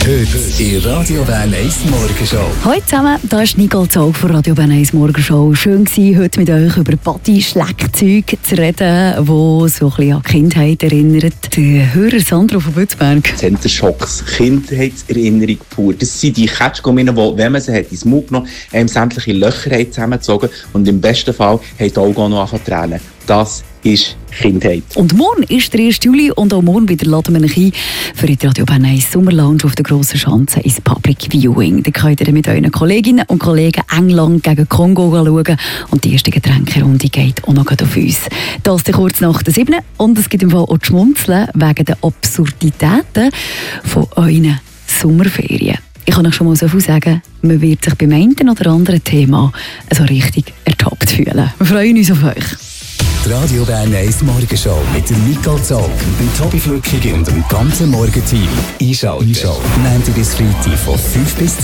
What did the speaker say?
Heute in Radio Bern 1 Morgenshow. Hallo zusammen, da ist Nicole Zog von Radio Bern 1 Morgenshow. Schön war heute mit euch über Body-Schleckzeug zu reden, die so ein bisschen an die Kindheit erinnert. Der Hörer Sandro von Bützberg. Center Shocks, Kindheitserinnerung pur. Das sind die Ketschgumminnen, die, wenn man sie hat, ins Mund genommen hat, sämtliche Löcher zusammengezogen und im besten Fall haben die Augen auch noch angefangen zu tränen. Das ist Kindheit. Und morgen ist der 1. Juli und auch morgen wieder laden wir euch ein für die Radio Bern 1 Sommerlounge auf der Grossen Schanze ins Public Viewing. Da könnt ihr mit euren Kolleginnen und Kollegen England gegen Kongo schauen und die erste Getränkerunde geht auch noch auf uns. Das ist kurz nach der 7. und es gibt im Fall auch die Schmunzeln wegen der Absurditäten von euren Sommerferien. Ich kann euch schon mal so viel sagen, man wird sich beim einen oder anderen Thema so richtig ertappt fühlen. Wir freuen uns auf euch. Die Radio Bern 1 Morgenshow mit der Nicole Zog, dem Tobi Flückig und dem ganzen Morgenteam. Einschalten. Montag bis Freitag von 5 bis 10.